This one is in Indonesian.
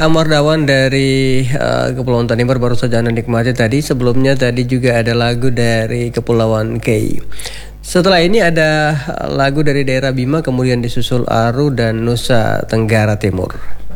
Amar Dawan dari Kepulauan Tanimbar baru saja Anda nikmati tadi. Sebelumnya tadi juga ada lagu dari Kepulauan Kei. Setelah ini ada lagu dari daerah Bima, kemudian disusul Aru dan Nusa Tenggara Timur.